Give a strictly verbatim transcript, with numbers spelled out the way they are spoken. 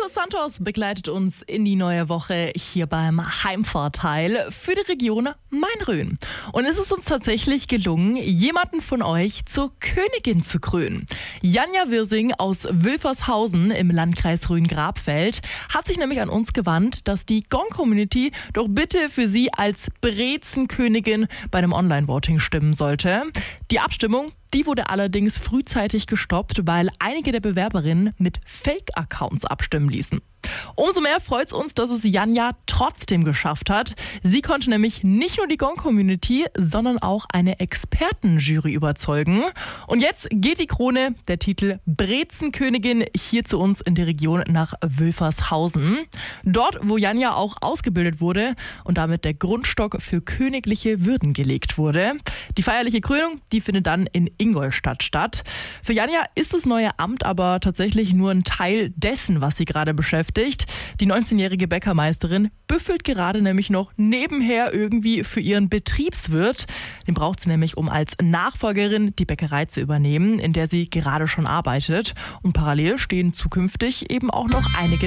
Markus Santos begleitet uns in die neue Woche hier beim Heimvorteil für die Region Main-Rhön. Und es ist uns tatsächlich gelungen, jemanden von euch zur Königin zu krönen. Janja Wirsing aus Wülfershausen im Landkreis Rhön-Grabfeld hat sich nämlich an uns gewandt, dass die Gong-Community doch bitte für sie als Brezenkönigin bei einem Online-Voting stimmen sollte. Die Abstimmung, die wurde allerdings frühzeitig gestoppt, weil einige der Bewerberinnen mit Fake-Accounts abstimmen ließen. Umso mehr freut es uns, dass es Janja trotzdem geschafft hat. Sie konnte nämlich nicht nur die Gong-Community, sondern auch eine Expertenjury überzeugen. Und jetzt geht die Krone, der Titel Brezenkönigin, hier zu uns in die Region nach Wülfershausen. Dort, wo Janja auch ausgebildet wurde und damit der Grundstock für königliche Würden gelegt wurde. Die feierliche Krönung, die findet dann in Ingolstadt statt. Für Janja ist das neue Amt aber tatsächlich nur ein Teil dessen, was sie gerade beschäftigt. Die neunzehnjährige Bäckermeisterin büffelt gerade nämlich noch nebenher irgendwie für ihren Betriebswirt. Den braucht sie nämlich, um als Nachfolgerin die Bäckerei zu übernehmen, in der sie gerade schon arbeitet. Und parallel stehen zukünftig eben auch noch einige